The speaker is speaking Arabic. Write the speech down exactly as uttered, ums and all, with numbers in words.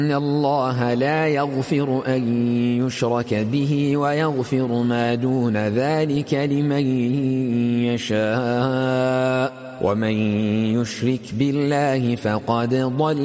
إن الله لا يغفر أن يشرك به ويغفر ما دون ذلك لمن يشاء ومن يشرك بالله فقد ضل